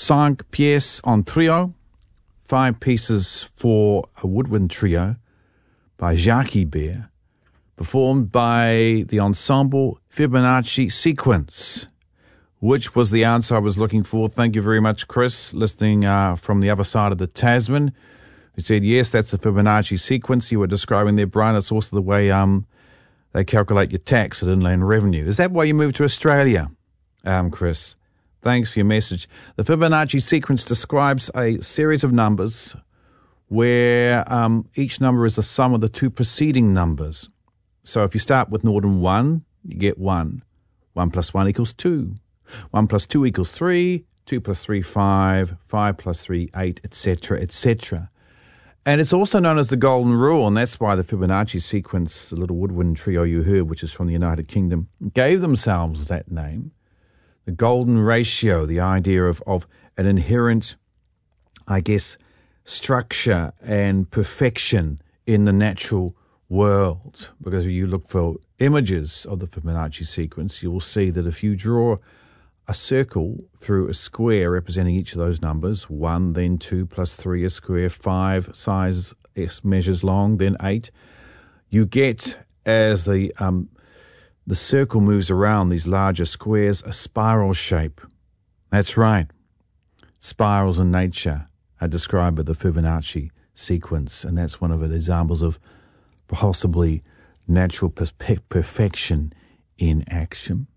cinq pièces en trio, 5 pieces for a woodwind trio by Jacques Bear, performed by the ensemble Fibonacci Sequence, which was the answer I was looking for. Thank you very much, Chris, listening from the other side of the Tasman, who said, yes, that's the Fibonacci sequence you were describing there, Brian. It's also the way they calculate your tax at Inland Revenue. Is that why you moved to Australia, Chris? Thanks for your message. The Fibonacci sequence describes a series of numbers where each number is the sum of the 2 preceding numbers. So if you start with 0 and 1, you get 1. 1 plus 1 equals 2. 1 plus 2 equals 3. 2 plus 3, 5. 5 plus 3, 8, etc., etc. And it's also known as the Golden Rule, and that's why the Fibonacci sequence, the little woodwind trio you heard, which is from the United Kingdom, gave themselves that name. The golden ratio, the idea of an inherent, I guess, structure and perfection in the natural world. Because if you look for images of the Fibonacci sequence, you will see that if you draw a circle through a square representing each of those numbers, 1, then 2 plus 3 a square, 5 size measures long, then 8, you get, as the circle moves around these larger squares, a spiral shape. That's right. Spirals in nature are described by the Fibonacci sequence, and that's one of the examples of possibly natural perfection in action.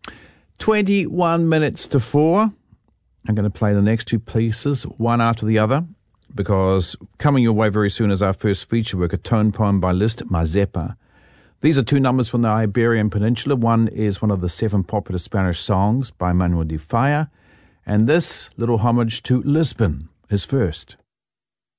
21 minutes to 4. I'm going to play the next 2 pieces, one after the other, because coming your way very soon is our first feature work, a tone poem by Liszt Mazepa. These are 2 numbers from the Iberian Peninsula. One is one of the 7 popular Spanish songs by Manuel de Falla, and this little homage to Lisbon is first.